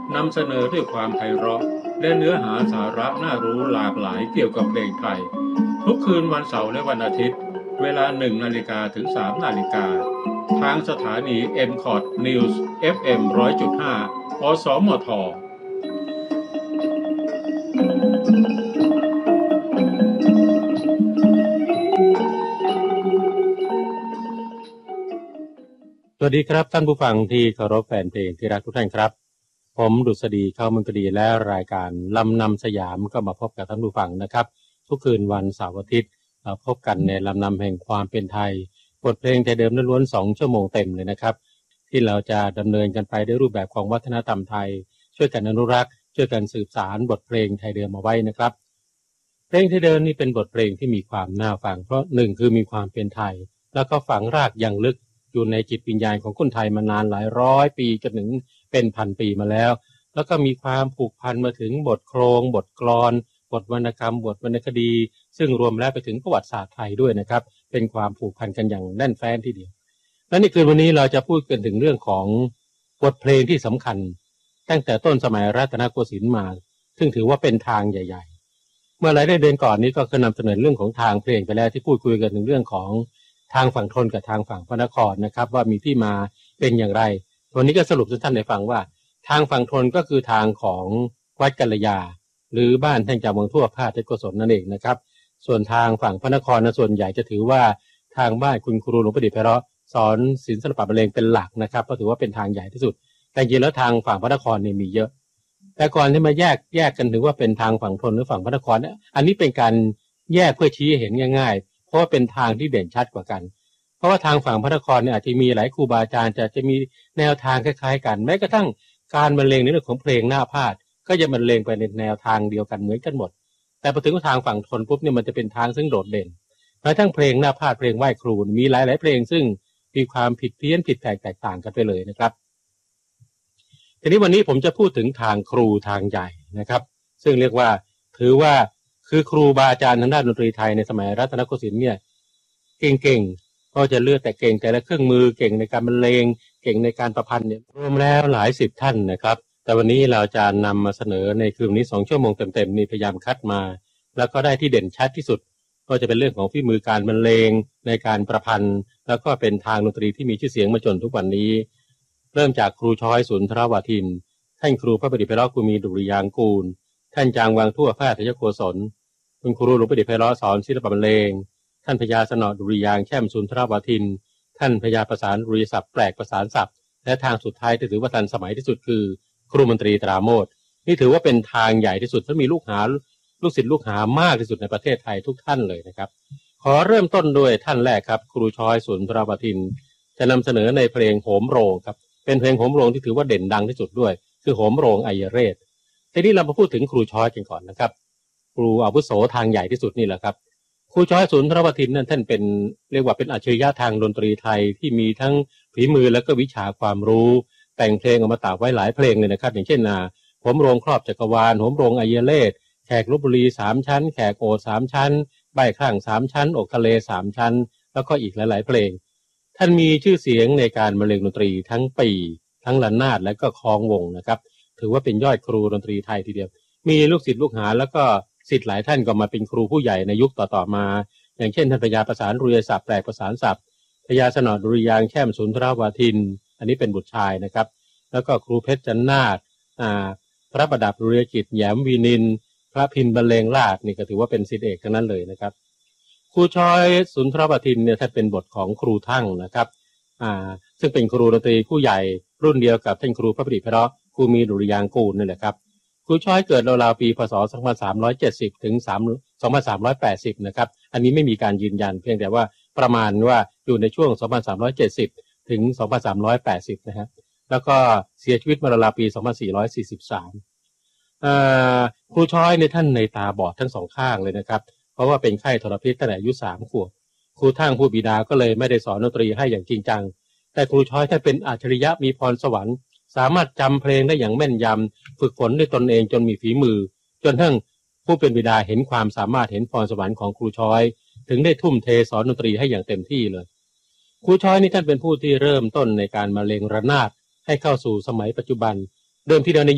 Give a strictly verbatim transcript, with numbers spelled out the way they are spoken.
นำเสนอด้วยความไพเราะและเนื้อหาสาระน่ารู้หลากหลายเกี่ยวกับเพลงไทยทุกคืนวันเสาร์และวันอาทิตย์เวลาหนึ่งนาฬิกาถึงสามนาฬิกาทางสถานี เอ็ม คอท News เอฟ เอ็ม หนึ่งร้อยจุดห้า อสมทสวัสดีครับท่านผู้ฟังที่เคารพแฟนเพลงที่รักทุกท่านครับผมดุษฎีเข้ามุนกดีและรายการลำนำสยามก็มาพบกับท่านผู้ฟังนะครับทุกคืนวันเสาร์อาทิตย์เราพบกันในลำนำแห่งความเป็นไทยบทเพลงไทยเดิมล้วนๆสองชั่วโมงเต็มเลยนะครับที่เราจะดำเนินกันไปด้วยรูปแบบของวัฒนธรรมไทยช่วยกันอนุรักษ์ช่วยกันสืบสานบทเพลงไทยเดิมเอาไว้นะครับเพลงไทยเดิมนี่เป็นบทเพลงที่มีความน่าฟังเพราะหนึ่งคือมีความเป็นไทยแล้วก็ฝังรากอย่างลึกอยู่ในจิตวิญญาณของคนไทยมานานหลายร้อยปีจนถึงเป็นพันปีมาแล้วแล้วก็มีความผูกพันมาถึงบทโครงบทกลอนบทวรรณกรรมบทวรรณคดีซึ่งรวมแล้วไปถึงประวัติศาสตร์ไทยด้วยนะครับเป็นความผูกพันกันอย่างแน่นแฟ้นทีเดียวและในคืนวันนี้เราจะพูดกันถึงเรื่องของบทเพลงที่สำคัญตั้งแต่ต้นสมัยรัตนโกสินทร์มาซึ่งถือว่าเป็นทางใหญ่ๆเมื่อหลายเดือนก่อนนี้ก็เคยนำเสนอเรื่องของทางเพลงไปแล้วที่พูดคุยกันถึงเรื่องของทางฝั่งทนกับทางฝั่งพระนครนะครับว่ามีที่มาเป็นอย่างไรวันนี้ก็สรุปให้ท่านได้ฟังว่าทางฝั่งทนก็คือทางของวัดกัลยาหรือบ้านท่านจำวังทั่วพระเทศกุศลนั่นเองนะครับส่วนทางฝั่งพระนครนะส่วนใหญ่จะถือว่าทางบ้านคุณครูหลวงประดิษฐ์ไพเราะสอนศิลป์ศิลปะบรรเลงเป็นหลักนะครับเพราะถือว่าเป็นทางใหญ่ที่สุดแต่จริงแล้วทางฝั่งพระนครเนี่ยมีเยอะแต่ก่อนที่มาแยกแยกกันถึงว่าเป็นทางฝั่งทนหรือฝั่งพระนครเนี่ยอันนี้เป็นการแยกเพื่อชี้ให้เห็นง่ายๆเพราะว่าเป็นทางที่เด่นชัดกว่ากันเพราะว่าทางฝั่งพระนครเนี่ยอาจจะมีหลายครูบาอาจารย์จะจะมีแนวทางคล้ายๆกันแม้กระทั่งการบรรเลงในเรื่องของเพลงหน้าพาทย์ก็จะบรรเลงไปในแนวทางเดียวกันเหมือนกันหมดแต่พอถึงทางฝั่งทนปุ๊บเนี่ยมันจะเป็นทางซึ่งโดดเด่นแม้ทั้งเพลงหน้าพาทย์เพลงไหว้ครูมีหลายๆเพลงซึ่งมีความผิดเพี้ยนผิดแผกแตกต่างกันไปเลยนะครับทีนี้วันนี้ผมจะพูดถึงทางครูทางใหญ่นะครับซึ่งเรียกว่าถือว่าคือครูบาอาจารย์ทางด้านดนตรีไทยในสมัยรัตนโกสินทร์เนี่ยเก่งๆก็จะเลือกแต่เก่งแต่ละเครื่องมือเก่งในการบรรเลงเก่งในการประพันธ์เนี่ยรวมแล้วหลายสิบท่านนะครับแต่วันนี้เราจะนำมาเสนอในคืนนี้สองชั่วโมงเต็มๆนี่พยายามคัดมาแล้วก็ได้ที่เด่นชัดที่สุดก็จะเป็นเรื่องของฝีมือการบรรเลงในการประพันธ์แล้วก็เป็นทางดนตรีที่มีชื่อเสียงมาจนทุกวันนี้เริ่มจากครูช้อยสุนทรวาทินท่านครูพระประดิษฐ์ไพเราะกุมีดุริยางกูลท่านจางวังทั่วแพทยโกศลคุณครูหลวงประดิษฐ์ไพเราะสอนศิลปะบรรเลงท่านพญาสนอดุริยางแช่มสุนทรวาทินท่านพญาประสานดุริยศัพท์แปลกประสานศัพท์และทางสุดท้ายที่ถือว่าทันสมัยที่สุดคือครูมนตรีตราโมชนี่ถือว่าเป็นทางใหญ่ที่สุดและมีลูกหาลูกศิษย์ลูกหามากที่สุดในประเทศไทยทุกท่านเลยนะครับขอเริ่มต้นด้วยท่านแรกครับครูช้อยสุนทรวาทินจะนำเสนอในเพลงโหมโรงครับเป็นเพลงโหมโรงที่ถือว่าเด่นดังที่สุดด้วยคือโหมโรงไอยเรศทีนี้เรามาพูดถึงครูช้อยกันก่อนนะครับครูอาวุโสทางใหญ่ที่สุดนี่แหละครับครูช้อยสุนทรวาทินนั้นท่านเป็นเรียกว่าเป็นอัจฉริยะทางดนตรีไทยที่มีทั้งฝีมือและก็วิชาความรู้แต่งเพลงอมตะไว้หลายเพลงเลยนะครับอย่างเช่นนะโหมโรงครอบจักรวาลโหมโรงไอยเรศแขกลพบุรีสามชั้นแขกโอดสามชั้นใบข้างสามชั้นอกทะเลสามชั้นแล้วก็อีกหลายๆเพลงท่านมีชื่อเสียงในการบรรเลงดนตรีทั้งปีทั้งระนาดและก็คล้องวงนะครับถือว่าเป็นยอดครูดนตรีไทยทีเดียวมีลูกศิษย์ลูกหาแล้วก็ศิษย์หลายท่านก็มาเป็นครูผู้ใหญ่ในยุคต่อๆมาอย่างเช่นท่านพญาประสานดุริยศัพท์แปลกประสานศัพท์พญาสนอดุริยางแช่มสุนทรวาทินอันนี้เป็นบุตรชายนะครับแล้วก็ครูเพชรจันนาถอ่าพระประดับดุริยกิจแหยมวีนินพระพินบรรเลงราชนี่ก็ถือว่าเป็นศิษย์เอกทั้งนั้นเลยนะครับครูช้อยสุนทรวาทินเนี่ยท่านเป็นบทของครูทั่งนะครับอ่าซึ่งเป็นครูดนตรีผู้ใหญ่รุ่นเดียวกับท่านครูพระประดิษฐ์ไพเราะกุมีดุริยางกูลนี่แหละครับครูช้อยเกิดราวๆปีพศสองพันสามร้อยเจ็ดสิบถึงสองพันสามร้อยแปดสิบนะครับอันนี้ไม่มีการยืนยันเพียงแต่ว่าประมาณว่าอยู่ในช่วงสองพันสามร้อยเจ็ดสิบถึงสองพันสามร้อยแปดสิบนะฮะแล้วก็เสียชีวิตเมื่อราวๆปีสองพันสี่ร้อยสี่สิบสามอ่าครูช้อยในท่านในตาบอดทั้งสองข้างเลยนะครับเพราะว่าเป็นไข้ทรพิษตั้งแต่อายุสามขวบครูทั่งผู้บิดาก็เลยไม่ได้สอนดนตรีให้อย่างจริงจังแต่ครูช้อยท่านเป็นอัจฉริยะมีพรสวรรค์สามารถจำเพลงได้อย่างแม่นยำฝึกฝนด้วยตนเองจนมีฝีมือจนทั้งผู้เป็นบิดาเห็นความสามารถเห็นพรสวรรค์ของครูช้อยถึงได้ทุ่มเทสอนดนตรีให้อย่างเต็มที่เลยครูช้อยนี่ท่านเป็นผู้ที่เริ่มต้นในการบรรเลงระนาดให้เข้าสู่สมัยปัจจุบันเดิมทีเดียวใน